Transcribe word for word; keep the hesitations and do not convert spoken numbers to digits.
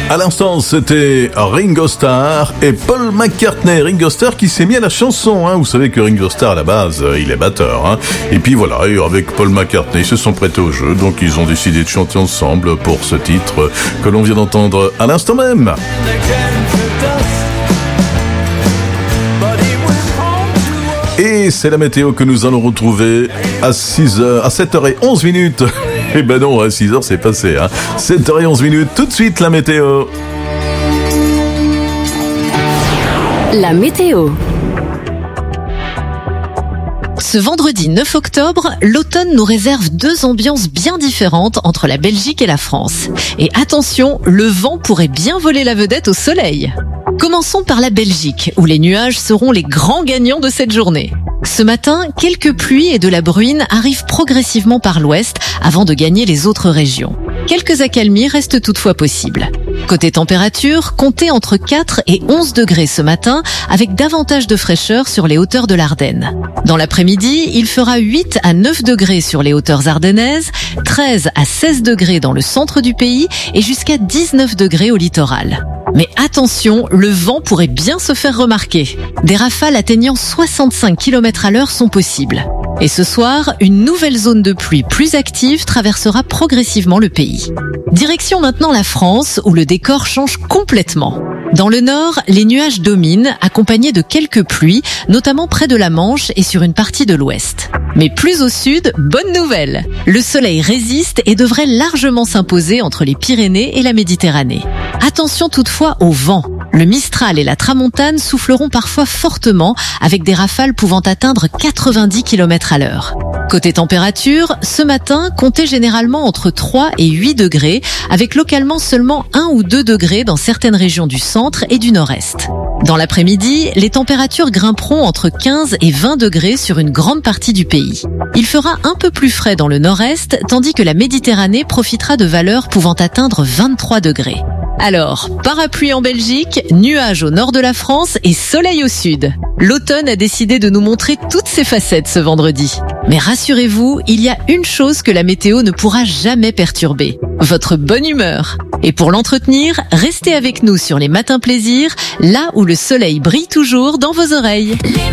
À l'instant, c'était Ringo Starr et Paul McCartney. Ringo Starr qui s'est mis à la chanson, hein. Vous savez que Ringo Starr, à la base, il est batteur, hein. Et puis voilà, et avec Paul McCartney, ils se sont prêtés au jeu, donc ils ont décidé de chanter ensemble pour ce titre que l'on vient d'entendre à l'instant même. Et c'est la météo que nous allons retrouver à six heures, à sept heures onze minutes. Eh ben non, à six heures c'est passé, hein. sept heures onze minutes, tout de suite la météo. La météo. Ce vendredi neuf octobre, l'automne nous réserve deux ambiances bien différentes entre la Belgique et la France. Et attention, le vent pourrait bien voler la vedette au soleil. Commençons par la Belgique, où les nuages seront les grands gagnants de cette journée. Ce matin, quelques pluies et de la bruine arrivent progressivement par l'ouest avant de gagner les autres régions. Quelques accalmies restent toutefois possibles. Côté température, comptez entre quatre et onze degrés ce matin, avec davantage de fraîcheur sur les hauteurs de l'Ardenne. Dans l'après-midi, il fera huit à neuf degrés sur les hauteurs ardennaises, treize à seize degrés dans le centre du pays et jusqu'à dix-neuf degrés au littoral. Mais attention, le vent pourrait bien se faire remarquer. Des rafales atteignant soixante-cinq kilomètres à l'heure sont possibles. Et ce soir, une nouvelle zone de pluie plus active traversera progressivement le pays. Direction maintenant la France, où le décor change complètement. Dans le nord, les nuages dominent, accompagnés de quelques pluies, notamment près de la Manche et sur une partie de l'ouest. Mais plus au sud, bonne nouvelle! Le soleil résiste et devrait largement s'imposer entre les Pyrénées et la Méditerranée. Attention toutefois au vent. Le Mistral et la Tramontane souffleront parfois fortement, avec des rafales pouvant atteindre quatre-vingt-dix kilomètres à l'heure. Côté température, ce matin, comptez généralement entre trois et huit degrés, avec localement seulement un ou deux degrés dans certaines régions du centre et du nord-est. Dans l'après-midi, les températures grimperont entre quinze et vingt degrés sur une grande partie du pays. Il fera un peu plus frais dans le nord-est, tandis que la Méditerranée profitera de valeurs pouvant atteindre vingt-trois degrés. Alors, parapluie en Belgique, nuages au nord de la France et soleil au sud. L'automne a décidé de nous montrer toutes ses facettes ce vendredi. Mais rassurez-vous, il y a une chose que la météo ne pourra jamais perturber, votre bonne humeur. Et pour l'entretenir, restez avec nous sur les Matins Plaisir, là où le soleil brille toujours dans vos oreilles. Les